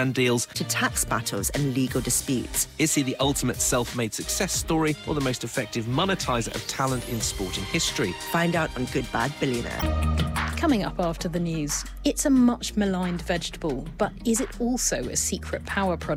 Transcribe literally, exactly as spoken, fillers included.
brand deals to tax battles and legal disputes. Is he the ultimate self-made success story or the most effective monetizer of talent in sporting history? Find out on Good Bad Billionaire. Coming up after the news, it's a much maligned vegetable, but is it also a secret power product?